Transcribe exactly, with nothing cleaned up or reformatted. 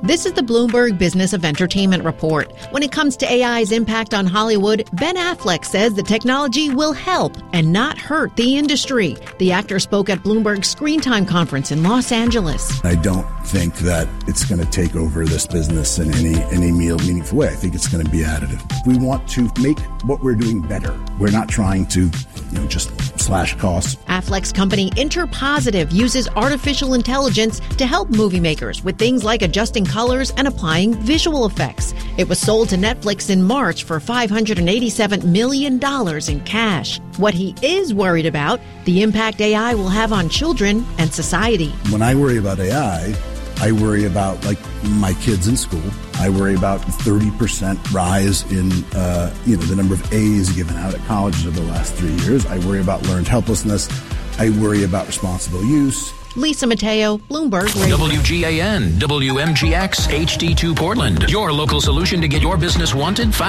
This is the Bloomberg Business of Entertainment Report. When it comes to A I's impact on Hollywood, Ben Affleck says the technology will help and not hurt the industry. The actor spoke at Bloomberg's Screen Time conference in Los Angeles. I don't think that it's going to take over this business in any any meaningful way. I think it's going to be additive. We want to make what we're doing better. We're not trying to, you know, just slash costs. Affleck's company Interpositive uses artificial intelligence to help movie makers with things like adjusting colors and applying visual effects. It was sold to Netflix in March for five hundred eighty-seven million dollars in cash. What he is worried about, the impact A I will have on children and society. When I worry about A I, I worry about, like, my kids in school. I worry about thirty percent rise in, uh, you know, the number of A's given out at colleges over the last three years. I worry about learned helplessness. I worry about responsible use. Lisa Mateo, Bloomberg Radio. W G A N, W M G X, H D two Portland. Your local solution to get your business wanted, found.